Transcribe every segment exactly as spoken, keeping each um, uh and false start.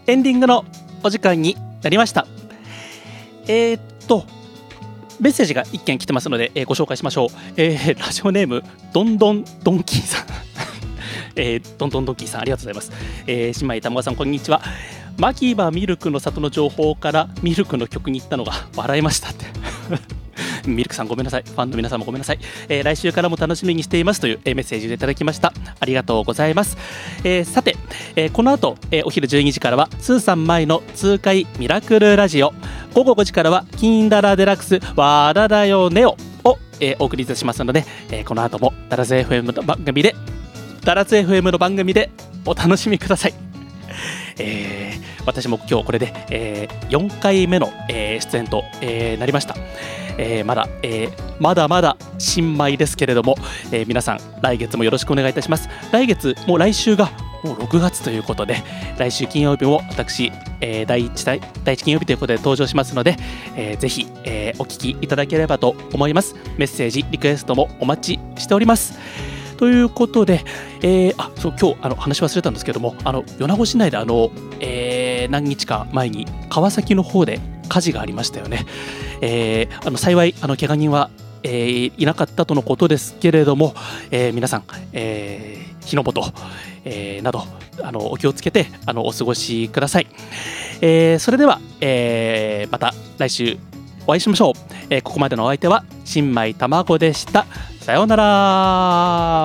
エンディングのお時間になりました。えー、っとメッセージがいっけん来てますので、えー、ご紹介しましょう。えー、ラジオネームどんどんドンキーさんえー、どんどんドンキーさんありがとうございます。えー、姉妹たまごさんこんにちは。マキバミルクの里の情報からミルクの曲に行ったのが笑いましたってミルクさんごめんなさい、ファンの皆さんもごめんなさい。えー、来週からも楽しみにしていますという、えー、メッセージをいただきました。ありがとうございます。えー、さて、えー、この後、えー、お昼じゅうにじからはスーさん前の痛快ミラクルラジオ、午後ごじからは金ダラデラックスわらだよネオを、えー、お送りいたしますので、えー、この後もダラズ エフエム の番組でダラズ エフエム の番組でお楽しみください。えー、私も今日これで、えー、よんかいめの、えー、出演と、えー、なりました。えー、まだ、えー、まだまだ新米ですけれども、えー、皆さん来月もよろしくお願いいたします。来月もう来週がもうろくがつということで、来週金曜日も私、えー、第一第一金曜日ということで登場しますので、えー、ぜひ、えー、お聞きいただければと思います。メッセージリクエストもお待ちしております。ということで、えー、あそう今日あの話忘れたんですけども、あの米子市内であの、えー、何日か前に川崎の方で火事がありましたよね。えー、あの幸いあの怪我人は、えー、いなかったとのことですけれども、えー、皆さん、えー、火の元、えー、などあのお気をつけてあのお過ごしください。えー、それでは、えー、また来週お会いしましょう。えー、ここまでのお相手は新米たまごでした。さようなら。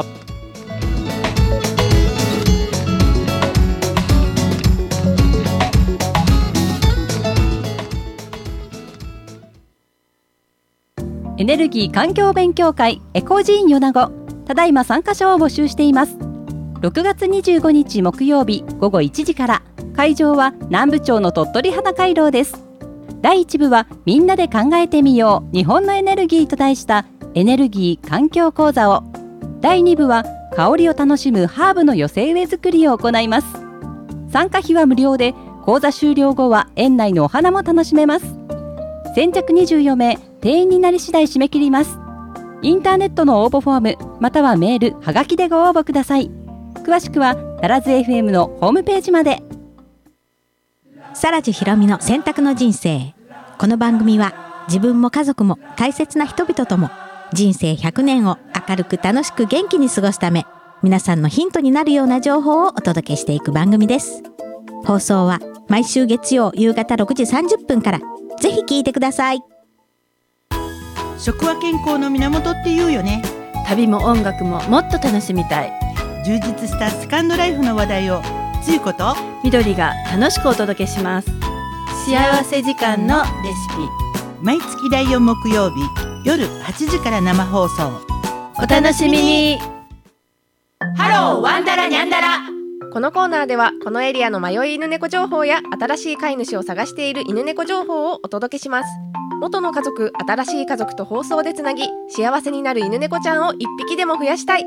エネルギー環境勉強会エコジーン米子、ただいま参加者を募集しています。ろくがつにじゅうごにち木曜日ごごいちじから、会場は南部町の鳥取花回廊です。だいいち部はみんなで考えてみよう日本のエネルギーと題したエネルギー環境講座を、だいに部は香りを楽しむハーブの寄せ植え作りを行います。参加費は無料で、講座終了後は園内のお花も楽しめます。先着にじゅうよんめい、定員になり次第締め切ります。インターネットの応募フォームまたはメールはがきでご応募ください。詳しくはダラズ エフエム のホームページまで。 さらじひろみの選択の人生。この番組は自分も家族も大切な人々とも人生ひゃくねんを明るく楽しく元気に過ごすため、皆さんのヒントになるような情報をお届けしていく番組です。放送は毎週月曜夕方ろくじさんじゅっぷんから。ぜひ聞いてください。 食は健康の源って言うよね。 旅も音楽ももっと楽しみたい。 充実したセカンドライフの話題をつゆこと緑が楽しくお届けします。幸せ時間のレシピ、 毎月だいよん木曜日夜はちじから生放送。 お楽しみに。 ハローワンダラニャンダラ。 このコーナーではこのエリアの迷い犬猫情報や新しい飼い主を探している犬猫情報をお届けします。元の家族、新しい家族と放送でつなぎ、幸せになる犬猫ちゃんを一匹でも増やしたい。